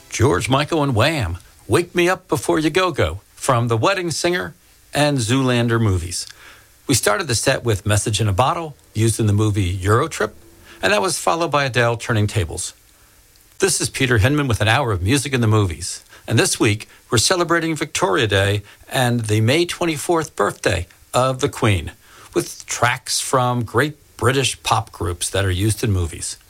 George Michael and Wham! Wake Me Up Before You Go-Go from The Wedding Singer and Zoolander movies. We started the set with Message in a Bottle, used in the movie Eurotrip, and that was followed by Adele Turning Tables. This is Peter Hinman with an hour of music in the movies. And this week, we're celebrating Victoria Day and the May 24th birthday of the Queen, with tracks from great British pop groups that are used in movies.